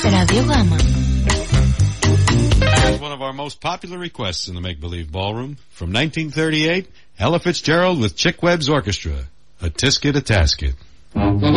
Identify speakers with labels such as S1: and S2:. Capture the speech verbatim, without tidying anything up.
S1: Ραδιογάμα.
S2: One of our most popular requests in the Make Believe Ballroom from nineteen thirty-eight, Ella Fitzgerald with Chick Webb's Orchestra, A Tisket a Tasket.